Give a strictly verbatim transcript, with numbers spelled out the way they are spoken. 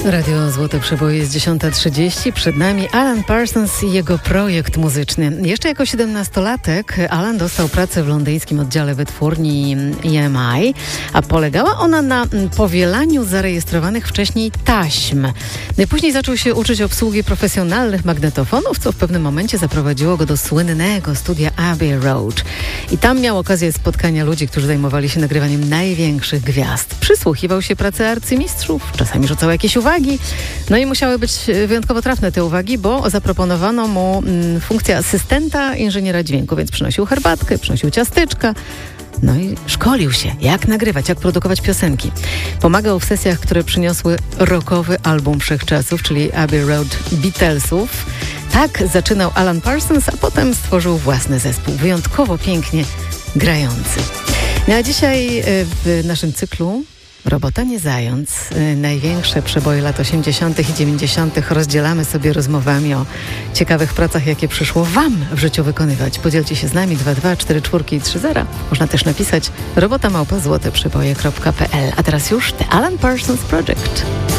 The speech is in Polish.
Radio Złote Przeboje jest dziesiąta trzydzieści. Przed nami Alan Parsons i jego projekt muzyczny. Jeszcze jako siedemnastolatek Alan dostał pracę w londyńskim oddziale wytwórni E M I, a polegała ona na powielaniu zarejestrowanych wcześniej taśm. Później zaczął się uczyć obsługi profesjonalnych magnetofonów, co w pewnym momencie zaprowadziło go do słynnego studia Abbey Road. I tam miał okazję spotkania ludzi, którzy zajmowali się nagrywaniem największych gwiazd. Przysłuchiwał się pracy arcymistrzów, czasami rzucał jakieś uwagi. No i musiały być wyjątkowo trafne te uwagi, bo zaproponowano mu mm, funkcję asystenta inżyniera dźwięku, więc przynosił herbatkę, przynosił ciasteczka. No i szkolił się, jak nagrywać, jak produkować piosenki. Pomagał w sesjach, które przyniosły rockowy album wszechczasów, czyli Abbey Road Beatlesów. Tak zaczynał Alan Parsons, a potem stworzył własny zespół, wyjątkowo pięknie grający. No a dzisiaj w naszym cyklu Robota nie zając. Największe przeboje lat osiemdziesiątych i dziewięćdziesiątych rozdzielamy sobie rozmowami o ciekawych pracach, jakie przyszło Wam w życiu wykonywać. Podzielcie się z nami dwa dwa cztery cztery trzy zero. Można też napisać robota małpa złote przeboje kropka p l. A teraz już The Alan Parsons Project.